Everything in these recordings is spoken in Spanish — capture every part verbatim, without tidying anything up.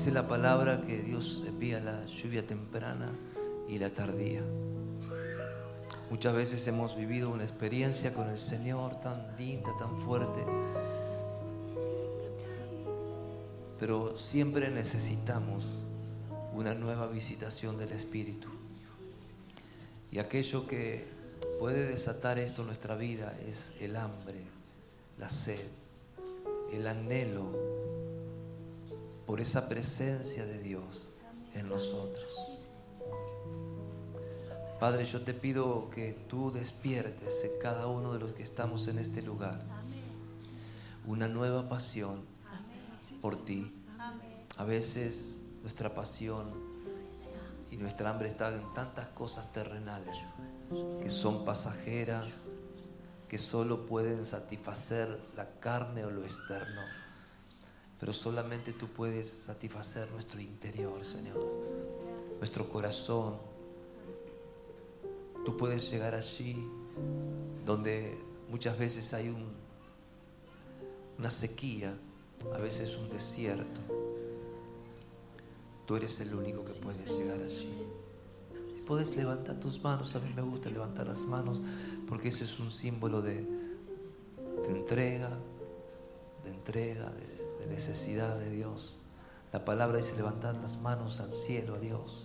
Dice la palabra que Dios envía la lluvia temprana y la tardía. Muchas veces hemos vivido una experiencia con el Señor tan linda, tan fuerte, pero siempre necesitamos una nueva visitación del Espíritu. Y aquello que puede desatar esto en nuestra vida es el hambre, la sed, el anhelo por esa presencia de Dios en nosotros. Padre, yo te pido que tú despiertes en cada uno de los que estamos en este lugar una nueva pasión por ti. A veces nuestra pasión y nuestra hambre está en tantas cosas terrenales que son pasajeras, que solo pueden satisfacer la carne o lo externo. Pero solamente tú puedes satisfacer nuestro interior, Señor, nuestro corazón. Tú puedes llegar allí donde muchas veces hay un, una sequía, a veces un desierto. Tú eres el único que puedes llegar allí. Si puedes levantar tus manos, a mí me gusta levantar las manos porque ese es un símbolo de, de entrega, de entrega, de de necesidad de Dios. La palabra dice levantar las manos al cielo, a Dios.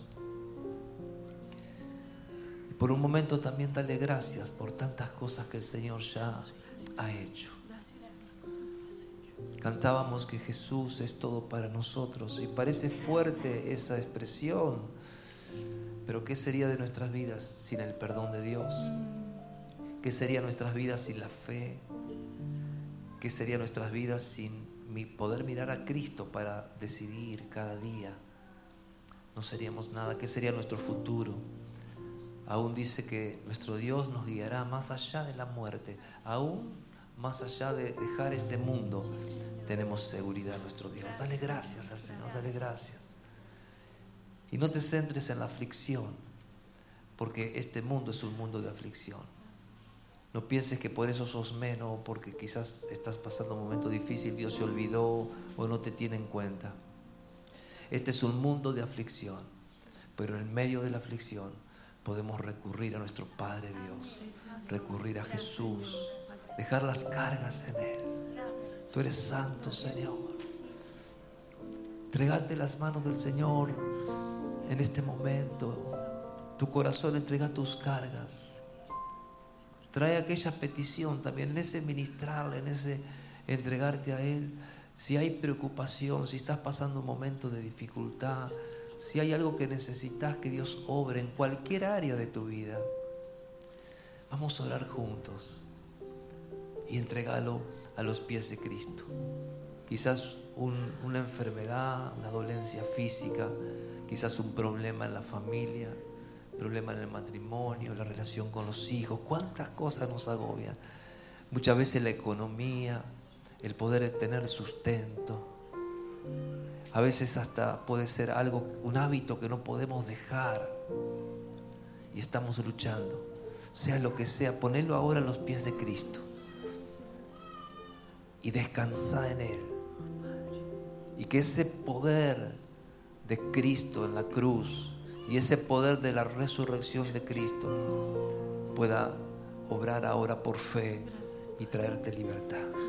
Y por un momento también dale gracias por tantas cosas que el Señor ya ha hecho. Cantábamos que Jesús es todo para nosotros y parece fuerte esa expresión, pero ¿qué sería de nuestras vidas sin el perdón de Dios? ¿Qué sería nuestras vidas sin la fe? ¿Qué sería nuestras vidas sin poder mirar a Cristo para decidir cada día? No seríamos nada. ¿Qué sería nuestro futuro? Aún dice que nuestro Dios nos guiará más allá de la muerte, aún más allá de dejar este mundo. Tenemos seguridad en nuestro Dios. Dale gracias al Señor, dale gracias. Y no te centres en la aflicción, porque este mundo es un mundo de aflicción. No pienses que por eso sos menos, porque quizás estás pasando un momento difícil, Dios se olvidó o no te tiene en cuenta. Este es un mundo de aflicción, pero en medio de la aflicción podemos recurrir a nuestro Padre Dios, recurrir a Jesús, dejar las cargas en Él. Tú eres santo, Señor. Entregate las manos del Señor en este momento. Tu corazón, entrega tus cargas. Trae aquella petición también, en ese ministrarle, en ese entregarte a Él. Si hay preocupación, si estás pasando un momento de dificultad, si hay algo que necesitas que Dios obre en cualquier área de tu vida, vamos a orar juntos y entregalo a los pies de Cristo. Quizás un, una enfermedad, una dolencia física, quizás un problema en la familia, problema en el matrimonio, la relación con los hijos. Cuántas cosas nos agobian. Muchas veces la economía, el poder tener sustento. A veces hasta puede ser algo, un hábito que no podemos dejar y estamos luchando. Sea lo que sea, ponelo ahora a los pies de Cristo y descansa en Él. Y que ese poder de Cristo en la cruz y ese poder de la resurrección de Cristo pueda obrar ahora por fe y traerte libertad.